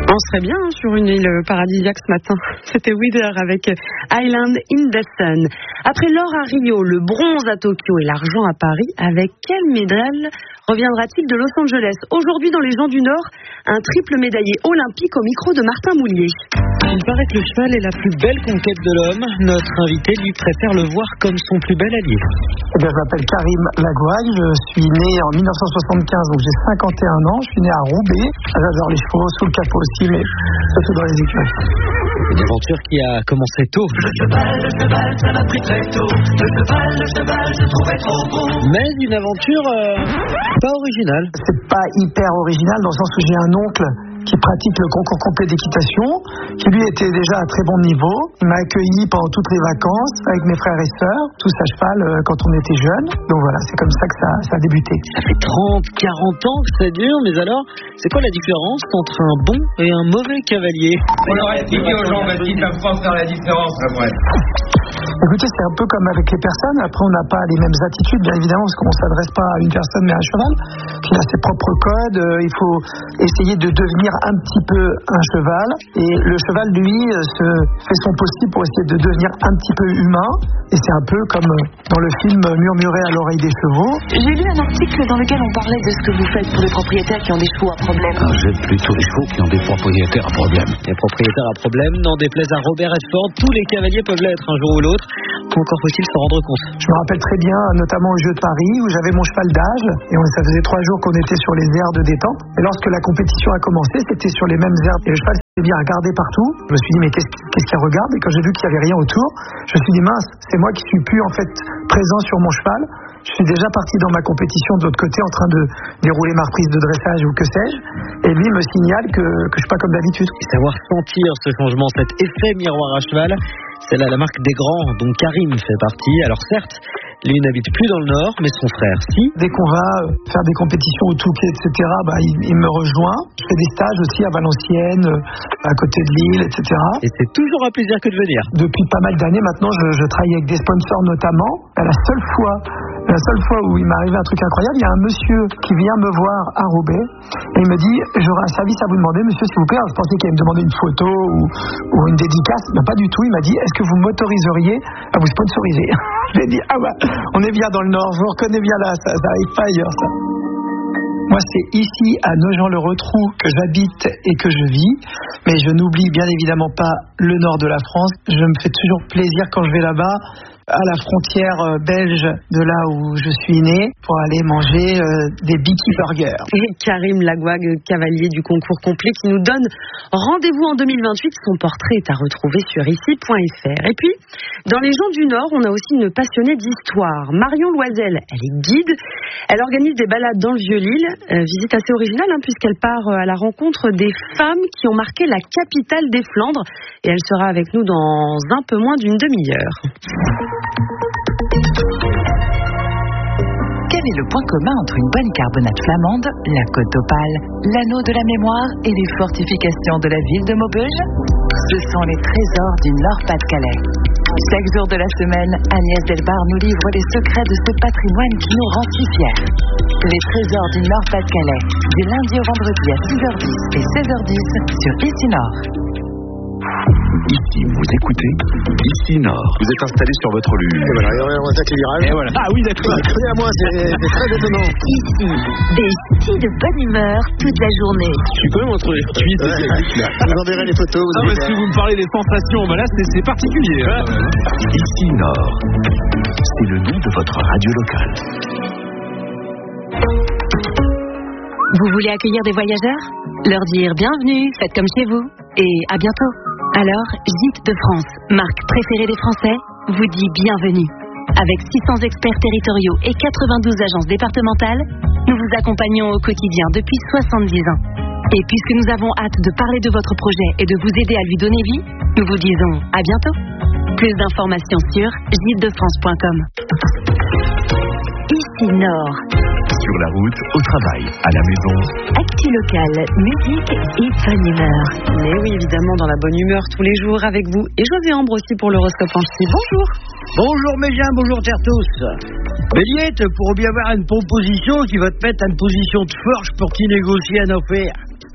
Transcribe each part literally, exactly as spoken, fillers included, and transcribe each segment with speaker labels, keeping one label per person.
Speaker 1: On serait bien hein, sur une île paradisiaque ce matin. C'était Wither avec Island in the Sun. Après l'or à Rio, le bronze à Tokyo et l'argent à Paris, avec quelle médaille reviendra-t-il de Los Angeles? Aujourd'hui, dans les gens du Nord, un triple médaillé olympique au micro de Martin Moulier.
Speaker 2: Il paraît que le cheval est la plus belle conquête de l'homme. Notre invité, lui, préfère le voir comme son plus bel allié.
Speaker 3: Eh bien, je m'appelle Karim Lagouague, je suis né en mille neuf cent soixante-quinze, donc j'ai cinquante et un ans. Je suis né à Roubaix. J'adore les chevaux, sous le capot aussi, mais surtout dans les écuries.
Speaker 2: Une aventure qui a commencé tôt.
Speaker 4: Le cheval, le cheval, ça m'a pris très tôt. Le cheval, le cheval, je trouvais trop beau.
Speaker 2: Mais une aventure euh, pas originale.
Speaker 3: C'est pas hyper original dans le sens où j'ai un oncle qui pratique le concours complet d'équitation, qui lui était déjà à très bon niveau. Il m'a accueilli pendant toutes les vacances avec mes frères et sœurs, tous à cheval euh, quand on était jeunes. Donc voilà, c'est comme ça que ça, ça a débuté.
Speaker 2: Ça fait trente, quarante ans que ça dure, mais alors, c'est quoi la différence entre un bon et un mauvais cavalier?
Speaker 5: On leur a expliqué aux gens parce qu'ils savent pas faire la différence après.
Speaker 3: Écoutez, c'est un peu comme avec les personnes. Après, on n'a pas les mêmes attitudes, bien évidemment, parce qu'on ne s'adresse pas à une personne, mais à un cheval qui a ses propres codes. Il faut essayer de devenir un petit peu un cheval. Et le cheval, lui, se fait son possible pour essayer de devenir un petit peu humain. Et c'est un peu comme dans le film Murmurer à l'oreille des chevaux.
Speaker 6: J'ai lu un article dans lequel on parlait de ce que vous faites pour les propriétaires qui ont des chevaux à problème.
Speaker 7: Ah, j'aime plutôt les chevaux qui ont des propriétaires à problème.
Speaker 2: Les propriétaires à problème, n'en déplaise à Robert Redford, tous les cavaliers peuvent l'être un jour ou l'autre. Encore faut-il se rendre compte.
Speaker 3: Je me rappelle très bien, notamment au Jeu de Paris, où j'avais mon cheval d'âge, et on, ça faisait trois jours qu'on était sur les aires de détente. Et lorsque la compétition a commencé, c'était sur les mêmes aires. Et le cheval s'était bien regardé partout. Je me suis dit, mais qu'est-ce, qu'est-ce qu'il regarde? Et quand j'ai vu qu'il n'y avait rien autour, je me suis dit, mince, c'est moi qui suis plus en fait présent sur mon cheval. Je suis déjà parti dans ma compétition de l'autre côté en train de dérouler ma reprise de dressage ou que sais-je. Et lui me signale que, que je ne suis pas comme d'habitude.
Speaker 2: Et savoir sentir ce changement, cet effet miroir à cheval, c'est là la marque des grands dont Karim fait partie. Alors certes, lui n'habite plus dans le Nord, mais son frère, si.
Speaker 3: Dès qu'on va faire des compétitions au Touquet, et cetera, bah, il, il me rejoint. Je fais des stages aussi à Valenciennes, à côté de Lille, et cetera.
Speaker 2: Et c'est toujours un plaisir que de venir.
Speaker 3: Depuis pas mal d'années maintenant, je, je travaille avec des sponsors notamment. La seule fois, la seule fois où il m'est arrivé un truc incroyable, il y a un monsieur qui vient me voir à Roubaix et il me dit, j'aurais un service à vous demander, monsieur, s'il vous plaît. Alors, je pensais qu'il allait me demander une photo ou, ou une dédicace. Non, pas du tout. Il m'a dit, est-ce que vous m'autoriseriez à vous sponsoriser? Je lui ai dit, ah bah, on est bien dans le Nord, je vous reconnais bien là, ça n'arrive pas ailleurs, ça. Moi, c'est ici, à Nogent-le-Rotrou, que j'habite et que je vis. Mais je n'oublie bien évidemment pas le nord de la France. Je me fais toujours plaisir quand je vais là-bas, à la frontière belge de là où je suis né, pour aller manger euh, des Bicky Burgers.
Speaker 1: Et Karim Lagouague, cavalier du concours complet, qui nous donne rendez-vous en deux mille vingt-huit. Son portrait est à retrouver sur ici point f r. Et puis, dans les gens du Nord, on a aussi une passionnée d'histoire. Marion Loisel, elle est guide. Elle organise des balades dans le Vieux-Lille. Euh, visite assez originale, hein, puisqu'elle part à la rencontre des femmes qui ont marqué la capitale des Flandres. Et elle sera avec nous dans un peu moins d'une demi-heure.
Speaker 6: Quel est le point commun entre une bonne carbonate flamande, la côte d'Opale, l'anneau de la mémoire et les fortifications de la ville de Maubeuge? Ce sont les trésors du Nord-Pas-de-Calais. Chaque jour de la semaine, Agnès Delbar nous livre les secrets de ce patrimoine qui nous rend si fiers. Les trésors du Nord-Pas-de-Calais, du lundi au vendredi à six heures dix et seize heures dix sur Ici Nord.
Speaker 7: Ici, vous écoutez Ici Nord. Vous êtes installé sur votre lune.
Speaker 3: Et voilà, on attaque les virages.
Speaker 7: Et voilà. Ah oui, d'accord.
Speaker 3: Tenez à moi, c'est, c'est très étonnant.
Speaker 6: Ici, des sties de bonne humeur toute la journée.
Speaker 2: Je suis quand même entre les cuisses et les cuisses, là.
Speaker 3: Je vous enverrai les photos. Vous
Speaker 2: ah, mais si vous me parlez des sensations, bah là, c'est, c'est particulier. Hein.
Speaker 7: Ici Nord. C'est le nom de votre radio locale.
Speaker 6: Vous voulez accueillir des voyageurs? Leur dire bienvenue, faites comme chez vous. Et à bientôt. Alors, Gîtes de France, marque préférée des Français, vous dit bienvenue. Avec six cents experts territoriaux et quatre-vingt-douze agences départementales, nous vous accompagnons au quotidien depuis soixante-dix ans. Et puisque nous avons hâte de parler de votre projet et de vous aider à lui donner vie, nous vous disons à bientôt. Plus d'informations sur gîtes de france point com. Ici Nord.
Speaker 7: Sur la route, au travail, à la maison.
Speaker 6: Actu locale, musique et bonne humeur.
Speaker 1: Mais oui, évidemment, dans la bonne humeur tous les jours avec vous. Et José Ambre aussi pour l'horoscope en ch'ti. Bonjour.
Speaker 8: Bonjour mes gens, bonjour terre tous. Bélier, pour bien avoir une proposition qui va te mettre à une position de force pour t'y négocier une affaire.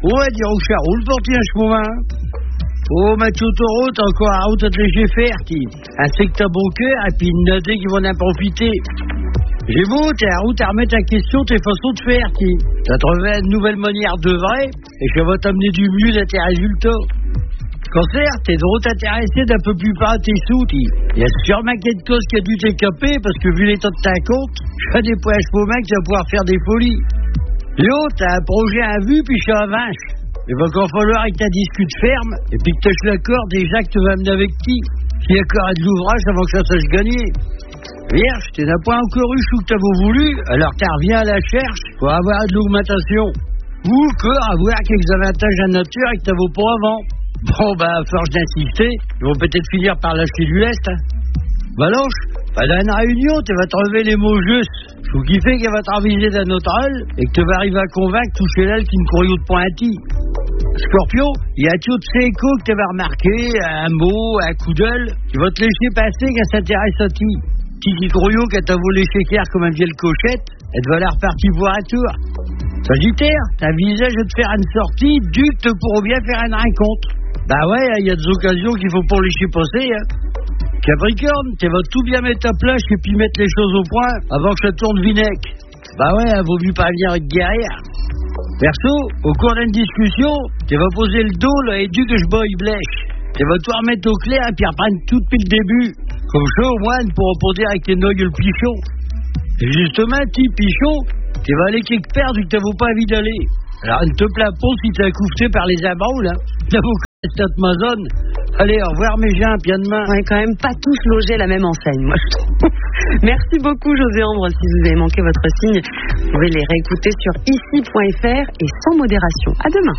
Speaker 8: Ouais, dire où ça roule pour tiens, je m'en Oh, Mathieu Autoroute, encore à route à te léger faire, qui. Un c'est que t'as bon cœur, et puis une notée qui vont en profiter. J'ai beau, t'es à route à remettre en question tes façons de faire, qui. T'as trouvé une nouvelle manière de vrai, et ça va t'amener du mieux à tes résultats. Cancer, t'es de route intéressé d'un peu plus pas à tes sous, qui. Il y a sûrement quelque chose qui a dû t'écaper, parce que vu l'état de ta compte, je fais des points pour mec, tu vas pouvoir faire des folies. Léo, t'as un projet à vue, puis je suis à vache. Il va encore falloir que tu discutes ferme et puis que tu tâches l'accord déjà que tu vas amener avec qui. Qui accord de l'ouvrage avant que ça sache gagner. Vierge, t'es d'un point encore eu chou que t'avais voulu, alors t'as reviens à la cherche pour avoir de l'augmentation. Ou encore avoir quelques avantages à nature et que t'avais pas avant. Bon, bah, à force d'insister, ils vont peut-être finir par lâcher du lest. Hein. Baloche, bah, dans une réunion, tu vas trouver les mots justes. Je vous kiffe qu'elle va te raviser d'un autre rôle et que tu vas arriver à convaincre toucher l'aile qui ne courait de pointi. Scorpio, il y a tout de ces échos que tu vas remarquer, un mot, un coup d'œil, qui va te laisser passer qu'elle s'intéresse à ti. Titi Croyot, qu'elle t'a volé chez Kerr comme un vieille cochette, elle te va la repartir pour un tour. Sagittaire, t'as visage de te faire une sortie, du que te pourras bien faire une rencontre. Bah ouais, il y a des occasions qu'il faut pas laisser passer, hein. Capricorne, tu vas tout bien mettre à plat et puis mettre les choses au point avant que ça tourne vinaigre. Bah ouais, vaut mieux pas venir avec guerrière. Perso, au cours d'une discussion, tu vas poser le dos là et du que je bois blèche. Tu vas tout remettre au clair et puis reprendre tout depuis le début. Comme ça, au moins, pour reposer avec tes noyaux le pichon. Et justement, petit pichon, tu vas aller quelque part du que t'as pas envie d'aller. Alors, ne te plains pas si t'es accouché par les abraux, là. T'as beau cette Amazon. Allez, au revoir mes gens, puis à demain.
Speaker 1: On est quand même pas tous logés à la même enseigne, moi je trouve. Merci beaucoup José Ambre. Si vous avez manqué votre signe, vous pouvez les réécouter sur ici point f r et sans modération. À demain.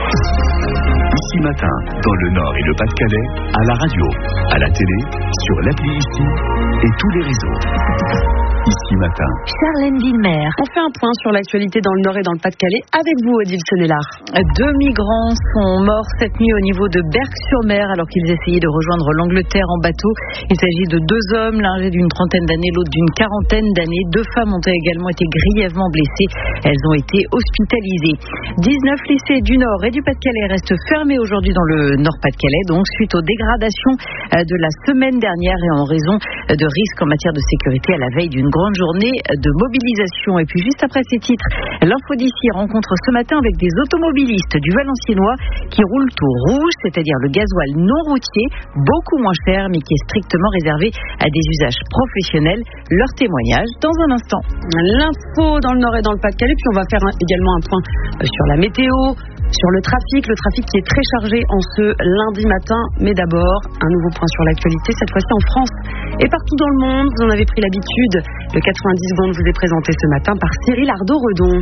Speaker 7: Ici Matin, dans le Nord et le Pas-de-Calais, à la radio, à la télé, sur l'appli Ici et tous les réseaux. Ici Matin.
Speaker 6: Charlène Villemer.
Speaker 1: On fait un point sur l'actualité dans le Nord et dans le Pas-de-Calais avec vous, Odile Sonnellard.
Speaker 9: Deux migrants sont morts cette nuit au niveau de Berck-sur-Mer alors qu'ils essayaient de rejoindre l'Angleterre en bateau. Il s'agit de deux hommes, l'un âgé d'une trentaine d'années, l'autre d'une quarantaine d'années. Deux femmes ont également été grièvement blessées. Elles ont été hospitalisées. dix-neuf lycées du Nord et du Pas-de-Calais restent fermés aujourd'hui dans le Nord-Pas-de-Calais, donc suite aux dégradations de la semaine dernière et en raison de risques en matière de sécurité à la veille d'une grande journée de mobilisation. Et puis juste après ces titres, l'info d'ici rencontre ce matin avec des automobilistes du Valenciennois qui roulent au rouge, c'est-à-dire le gasoil non routier, beaucoup moins cher mais qui est strictement réservé à des usages professionnels. Leur témoignage dans un instant.
Speaker 1: L'info dans le Nord et dans le Pas-de-Calais, puis on va faire un, également un point sur la météo, sur le trafic, le trafic qui est très chargé en ce lundi matin. Mais d'abord, un nouveau point sur l'actualité, cette fois-ci en France et partout dans le monde. Vous en avez pris l'habitude. Le quatre-vingt-dix secondes vous est présenté ce matin par Cyril Ardo-Redon.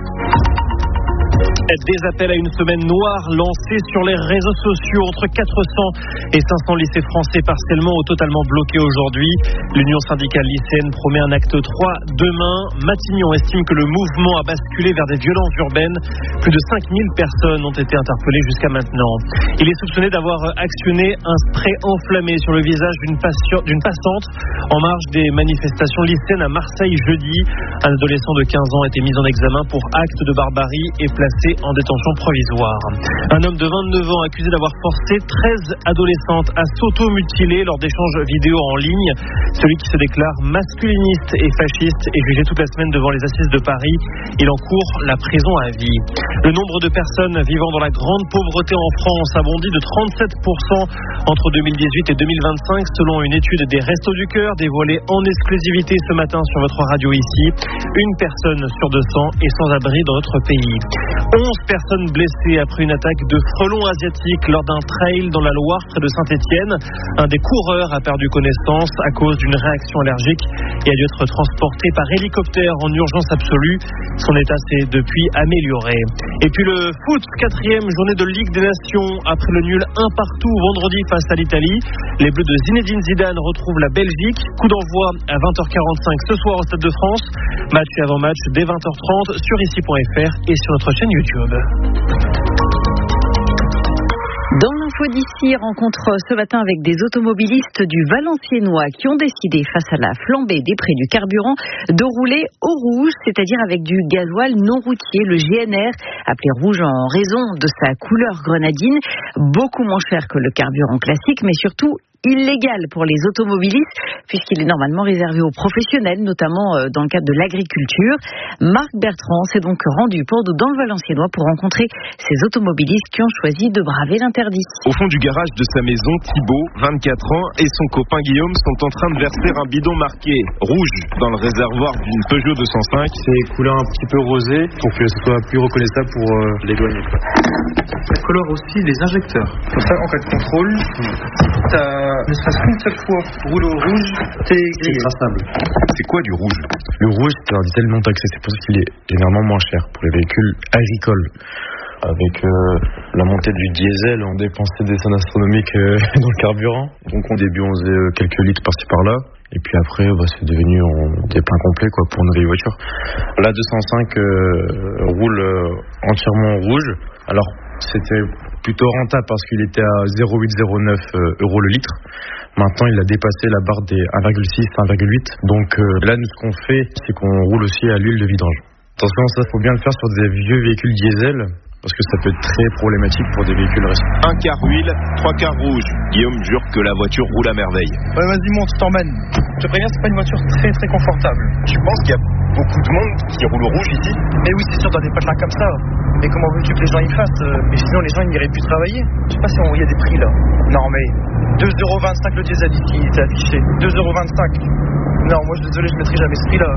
Speaker 10: Des appels à une semaine noire lancés sur les réseaux sociaux. Entre quatre cents et cinq cents lycées français partiellement ou totalement bloqués aujourd'hui. L'Union syndicale lycéenne promet un acte trois demain. Matignon estime que le mouvement a basculé vers des violences urbaines. Plus de cinq mille personnes ont été interpellées jusqu'à maintenant. Il est soupçonné d'avoir actionné un spray enflammé sur le visage d'une, patient, d'une passante en marge des manifestations lycéennes à Marseille jeudi. Un adolescent de quinze ans a été mis en examen pour acte de barbarie et placé en détention provisoire. Un homme de vingt-neuf ans accusé d'avoir forcé treize adolescentes à s'auto-mutiler lors d'échanges vidéo en ligne. Celui qui se déclare masculiniste et fasciste est jugé toute la semaine devant les assises de Paris. Il encourt la prison à vie. Le nombre de personnes vivant dans la grande pauvreté en France a bondi de trente-sept pour cent entre deux mille dix-huit et deux mille vingt-cinq selon une étude des Restos du Cœur dévoilée en exclusivité ce matin sur votre radio ici. Une personne sur deux cents est sans abri dans notre pays. onze personnes blessées après une attaque de frelons asiatiques lors d'un trail dans la Loire près de Saint-Étienne. Un des coureurs a perdu connaissance à cause d'une réaction allergique et a dû être transporté par hélicoptère en urgence absolue. Son état s'est depuis amélioré. Et puis le foot, quatrième journée de Ligue des Nations après le nul un partout vendredi face à l'Italie. Les Bleus de Zinedine Zidane retrouvent la Belgique. Coup d'envoi à vingt heures quarante-cinq ce soir au Stade de France. Match et avant-match dès vingt heures trente sur ici point f r et sur notre chaîne YouTube.
Speaker 9: Dans l'info d'ici, rencontre ce matin avec des automobilistes du Valenciennois qui ont décidé, face à la flambée des prix du carburant, de rouler au rouge, c'est-à-dire avec du gasoil non routier, le G N R, appelé rouge en raison de sa couleur grenadine, beaucoup moins cher que le carburant classique, mais surtout illégal pour les automobilistes, puisqu'il est normalement réservé aux professionnels, notamment dans le cadre de l'agriculture. Marc Bertrand s'est donc rendu pour nous dans le Valenciennois pour rencontrer ces automobilistes qui ont choisi de braver l'interdit.
Speaker 11: Au fond du garage de sa maison, Thibaut, vingt-quatre ans, et son copain Guillaume sont en train de verser un bidon marqué rouge dans le réservoir d'une Peugeot deux cent cinq.
Speaker 12: C'est couleur un petit peu rosé pour que ce soit plus reconnaissable pour euh, les douaniers.
Speaker 13: Ça colore aussi les injecteurs. Comme ça, en cas de contrôle, t'as ne serait-ce qu'une seule fois roule au rouge, t'es grillé.
Speaker 11: C'est quoi du rouge?
Speaker 12: Le rouge, c'est un diesel non taxé, c'est pour ça qu'il est généralement moins cher pour les véhicules agricoles. Avec euh, la montée du diesel, on dépensait des sommes astronomiques euh, dans le carburant. Donc au début, on faisait quelques litres par-ci par-là. Et puis après, bah, c'est devenu en, des pleins complets quoi, pour une vieille voiture. La deux cent cinq euh, roule euh, entièrement rouge. Alors, c'était plutôt rentable parce qu'il était à zéro virgule huit zéro neuf euros le litre. Maintenant, il a dépassé la barre des un virgule six, un virgule huit. Donc euh, là, nous, ce qu'on fait, c'est qu'on roule aussi à l'huile de vidange. Attention, ça, faut bien le faire sur des vieux véhicules diesel, parce que ça peut être très problématique pour des véhicules récents.
Speaker 11: Un quart huile, trois quarts rouge. Guillaume jure que la voiture roule à merveille.
Speaker 13: Ouais, vas-y, monte, je t'emmène. Je te préviens, c'est pas une voiture très très confortable.
Speaker 11: Tu penses qu'il y a beaucoup de monde qui roule au rouge ici?
Speaker 13: Mais oui, c'est sûr, dans des patelins comme ça. Mais comment veux-tu que les gens y fassent? Mais sinon, les gens ils n'iraient plus travailler. Je sais pas si on y a des prix là. Non, mais deux euros vingt-cinq le diesel ici, c'est affiché. deux euros vingt-cinq. Non, moi je suis désolé, je mettrai jamais ce prix-là.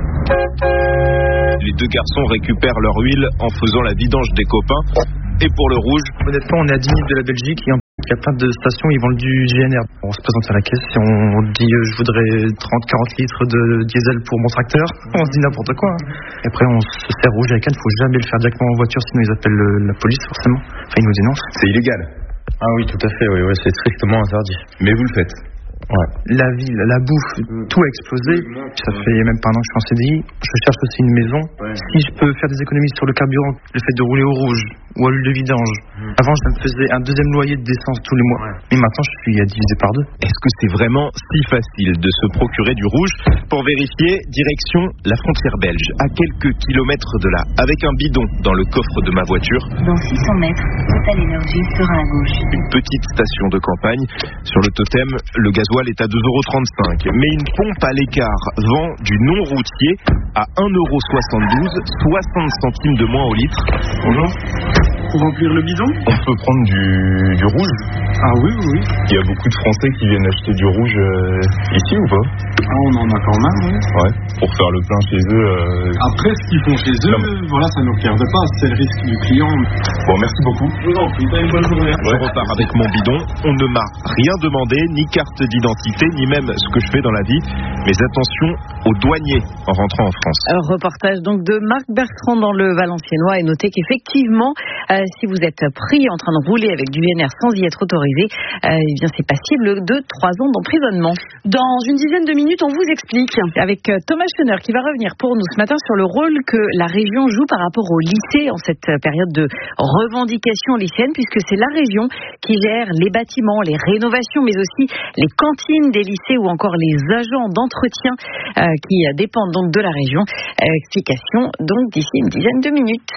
Speaker 11: Les deux garçons récupèrent leur huile en faisant la vidange des copains. Et pour le rouge,
Speaker 13: honnêtement, on est à dix minutes de la Belgique. Il y a plein de stations, ils vendent du G N R. On se présente à la caisse et on dit euh, je voudrais trente à quarante litres de diesel pour mon tracteur. On se dit n'importe quoi. Et après, on se sert rouge avec elle. Il faut jamais le faire directement en voiture, sinon ils appellent le, la police forcément. Enfin, ils nous dénoncent.
Speaker 11: C'est illégal.
Speaker 12: Ah oui, tout à fait, oui, oui, c'est strictement interdit.
Speaker 11: Mais vous le faites?
Speaker 13: Ouais. La ville, la bouffe, tout a explosé. Ça fait même pas un an que je suis en C D I. Je cherche aussi une maison. Ouais. Si je peux faire des économies sur le carburant, le fait de rouler au rouge ou à l'huile de vidange. Mmh. Avant, je me faisais un deuxième loyer d'essence tous les mois. Ouais. Mais maintenant, je suis à diviser par deux.
Speaker 11: Est-ce que c'est vraiment si facile de se procurer du rouge? Pour vérifier, direction la frontière belge, à quelques kilomètres de là, avec un bidon dans le coffre de ma voiture.
Speaker 14: Dans six cents mètres, Total Énergie sera à gauche.
Speaker 11: Une petite station de campagne. Sur le totem, le gasoil est à deux euros trente-cinq. Mais une pompe à l'écart vend du non routier à un euro soixante-douze, soixante centimes de moins au litre.
Speaker 12: Bonjour.
Speaker 13: Pour remplir le bidon?
Speaker 12: On peut prendre du, du rouge?
Speaker 13: Ah oui, oui, oui.
Speaker 12: Il y a beaucoup de Français qui viennent acheter du rouge euh, ici ou pas?
Speaker 13: Ah, on en a quand même, oui.
Speaker 12: Ouais, pour faire le plein chez eux. Euh...
Speaker 13: Après, ce qu'ils font chez eux, non. Voilà, ça ne nous regarde pas, c'est le risque du client.
Speaker 12: Bon, merci beaucoup.
Speaker 13: Je vous en prie, une bonne journée.
Speaker 11: Je repars avec mon bidon. On ne m'a rien demandé, ni carte d'identité, ni même ce que je fais dans la vie. Mais attention aux douaniers en rentrant en France.
Speaker 9: Alors, reportage donc de Marc Bertrand dans le Valenciennois, et notez qu'effectivement, euh, si vous êtes pris en train de rouler avec du G N R sans y être autorisé, euh, eh bien c'est passible de trois ans d'emprisonnement.
Speaker 1: Dans une dizaine de minutes, on vous explique.
Speaker 9: Avec Thomas Schoener qui va revenir pour nous ce matin sur le rôle que la région joue par rapport au lycée en cette période de revendication lycéenne, puisque c'est la région qui gère les bâtiments, les rénovations, mais aussi les cantines des lycées ou encore les agents d'entretien euh, qui dépendent donc de la région. Euh, explication donc d'ici une dizaine de minutes.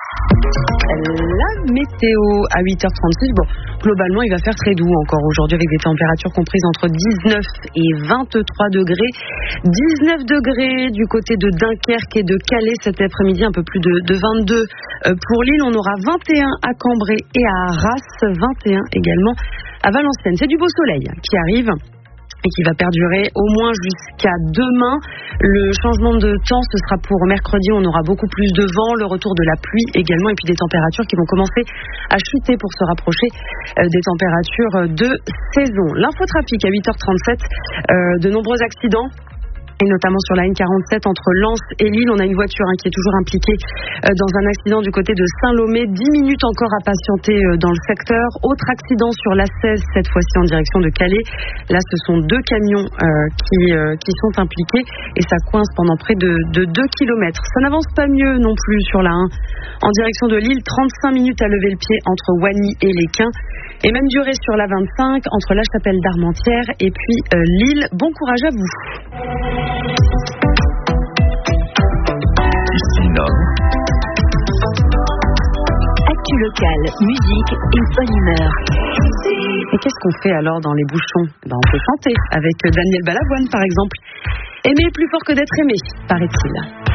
Speaker 1: La météo à huit heures trente-six, bon, globalement il va faire très doux encore aujourd'hui avec des températures comprises entre dix-neuf et vingt-trois degrés. dix-neuf degrés du côté de Dunkerque et de Calais cet après-midi, un peu plus de, de vingt-deux pour Lille. On aura vingt et un à Cambrai et à Arras, vingt et un également à Valenciennes. C'est du beau soleil qui arrive et qui va perdurer au moins jusqu'à demain. Le changement de temps, ce sera pour mercredi. On aura beaucoup plus de vent, le retour de la pluie également, et puis des températures qui vont commencer à chuter pour se rapprocher euh, des températures de saison. L'infotrafic à huit heures trente-sept, euh, de nombreux accidents, et notamment sur la N quarante-sept entre Lens et Lille. On a une voiture hein, qui est toujours impliquée euh, dans un accident du côté de Saint-Lomé. dix minutes encore à patienter euh, dans le secteur. Autre accident sur l'A seize, cette fois-ci en direction de Calais. Là, ce sont deux camions euh, qui, euh, qui sont impliqués et ça coince pendant près de, de deux kilomètres. Ça n'avance pas mieux non plus sur la un en direction de Lille. trente-cinq minutes à lever le pied entre Wagny et Lesquin. Et même durée sur la vingt-cinq, entre la Chapelle d'Armentières et puis euh, Lille. Bon courage à vous.
Speaker 7: Ici Nord.
Speaker 6: Actu locale, musique et bonne humeur.
Speaker 1: Et qu'est-ce qu'on fait alors dans les bouchons? Ben, on peut chanter avec Daniel Balavoine par exemple. Aimer plus fort que d'être aimé, paraît-il.